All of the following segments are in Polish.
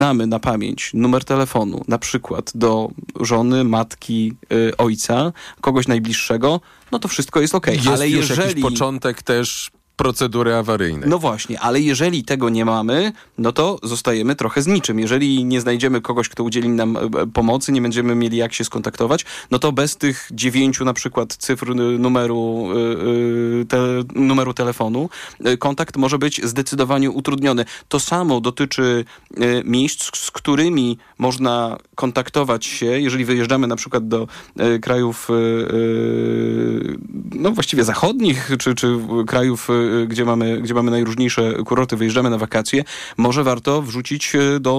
znamy na pamięć numer telefonu, na przykład do żony, matki, ojca, kogoś najbliższego, no to wszystko jest okej. Ale już jakiś początek też procedury awaryjnej. No właśnie, ale jeżeli tego nie mamy, no to zostajemy trochę z niczym. Jeżeli nie znajdziemy kogoś, kto udzieli nam pomocy, nie będziemy mieli jak się skontaktować, no to bez tych 9 na przykład cyfr numeru telefonu, kontakt może być zdecydowanie utrudniony. To samo dotyczy miejsc, z którymi można kontaktować się, jeżeli wyjeżdżamy na przykład do krajów no właściwie zachodnich, czy krajów, gdzie mamy najróżniejsze kurorty, wyjeżdżamy na wakacje, może warto wrzucić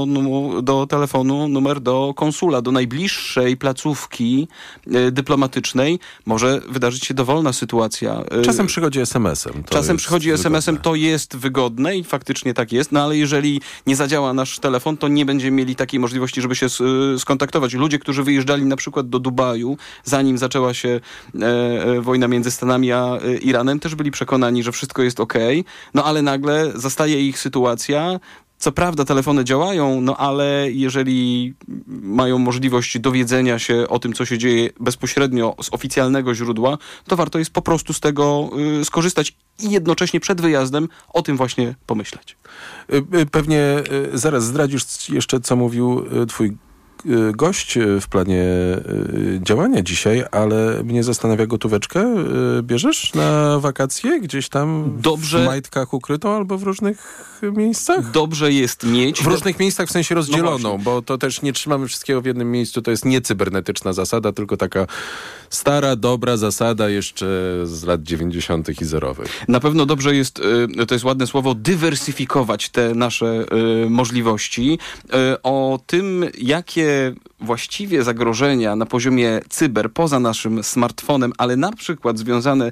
do telefonu numer do konsula, do najbliższej placówki dyplomatycznej. Może wydarzyć się dowolna sytuacja. Czasem przychodzi SMS-em. Czasem przychodzi SMS-em, to jest wygodne i faktycznie tak jest, no ale jeżeli nie zadziała nasz telefon, to nie będziemy mieli takiej możliwości, żeby się skontaktować. Ludzie, którzy wyjeżdżali na przykład do Dubaju, zanim zaczęła się wojna między Stanami a Iranem, też byli przekonani, że wszystko jest okej, no ale nagle zastaje ich sytuacja. Co prawda telefony działają, no ale jeżeli mają możliwość dowiedzenia się o tym, co się dzieje bezpośrednio z oficjalnego źródła, to warto jest po prostu z tego skorzystać i jednocześnie przed wyjazdem o tym właśnie pomyśleć. Pewnie zaraz zdradzisz jeszcze, co mówił twój gość w planie działania dzisiaj, ale mnie zastanawia, gotóweczkę bierzesz na wakacje gdzieś tam w majtkach ukrytą albo w różnych miejscach? Dobrze jest mieć. W różnych miejscach w sensie rozdzieloną, bo to też nie trzymamy wszystkiego w jednym miejscu. To jest nie cybernetyczna zasada, tylko taka stara, dobra zasada jeszcze z lat 90. i zerowych. Na pewno dobrze jest, to jest ładne słowo, dywersyfikować te nasze możliwości. O tym, jakie właściwie zagrożenia na poziomie cyber, poza naszym smartfonem, ale na przykład związane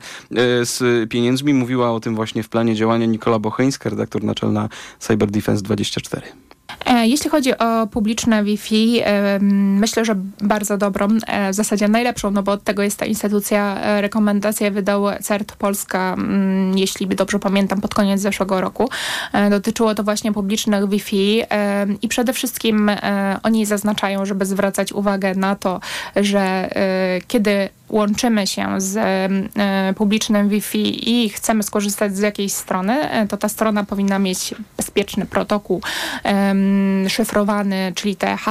z pieniędzmi, mówiła o tym właśnie w planie działania Nikola Bocheńska, redaktor naczelna CyberDefense24. Jeśli chodzi o publiczne Wi-Fi, myślę, że bardzo dobrą, w zasadzie najlepszą, no bo od tego jest ta instytucja, rekomendację wydał CERT Polska, jeśli dobrze pamiętam, pod koniec zeszłego roku. Dotyczyło to właśnie publicznych Wi-Fi i przede wszystkim oni zaznaczają, żeby zwracać uwagę na to, że kiedy łączymy się z publicznym Wi-Fi i chcemy skorzystać z jakiejś strony, to ta strona powinna mieć bezpieczny protokół szyfrowany, czyli te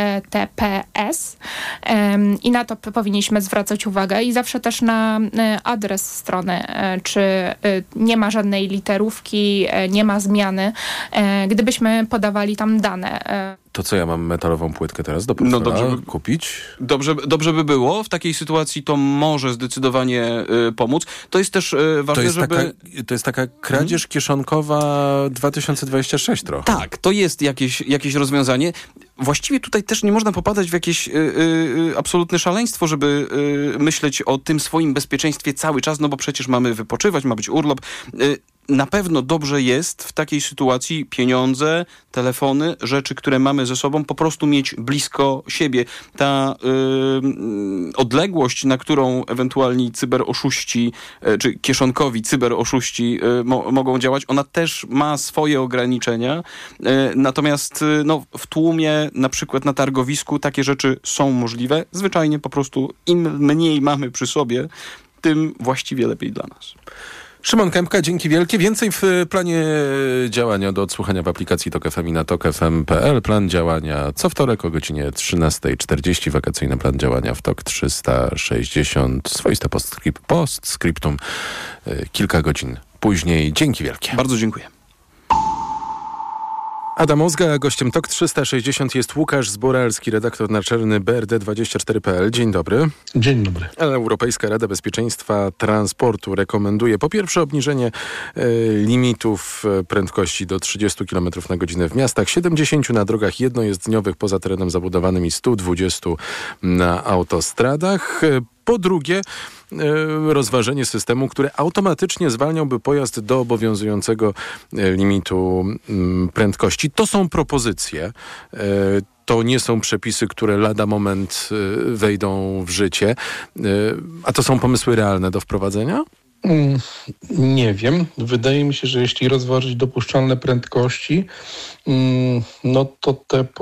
HTTPS i na to powinniśmy zwracać uwagę i zawsze też na adres strony, czy nie ma żadnej literówki, nie ma zmiany, gdybyśmy podawali tam dane. To co, ja mam metalową płytkę teraz do portfela kupić? Dobrze by było. W takiej sytuacji to może zdecydowanie pomóc. To jest też ważne, żeby... To jest taka kradzież kieszonkowa 2026 trochę. Tak, to jest jakieś rozwiązanie. Właściwie tutaj też nie można popadać w jakieś absolutne szaleństwo, żeby myśleć o tym swoim bezpieczeństwie cały czas, no bo przecież mamy wypoczywać, ma być urlop. Na pewno dobrze jest w takiej sytuacji pieniądze, telefony, rzeczy, które mamy ze sobą, po prostu mieć blisko siebie. Ta odległość, na którą ewentualni cyberoszuści, czy kieszonkowi cyberoszuści mogą działać, ona też ma swoje ograniczenia. Natomiast w tłumie, na przykład na targowisku, takie rzeczy są możliwe. Zwyczajnie po prostu im mniej mamy przy sobie, tym właściwie lepiej dla nas. Szymon Kępka, dzięki wielkie. Więcej w planie działania do odsłuchania w aplikacji TOK FM i na tokfm.pl. Plan działania co wtorek o godzinie 13:40. Wakacyjny plan działania w TOK 360. Swoiste postscriptum kilka godzin później. Dzięki wielkie. Bardzo dziękuję. Adam Ozga, a gościem TOK 360 jest Łukasz Zboralski, redaktor naczelny BRD24.pl. Dzień dobry. Dzień dobry. Europejska Rada Bezpieczeństwa Transportu rekomenduje po pierwsze obniżenie limitów prędkości do 30 km na godzinę w miastach, 70 na drogach jednojezdniowych poza terenem zabudowanym i 120 na autostradach. Po drugie, rozważenie systemu, który automatycznie zwalniałby pojazd do obowiązującego limitu prędkości. To są propozycje. To nie są przepisy, które lada moment wejdą w życie. A to są pomysły realne do wprowadzenia? Nie wiem. Wydaje mi się, że jeśli rozważyć dopuszczalne prędkości, no to te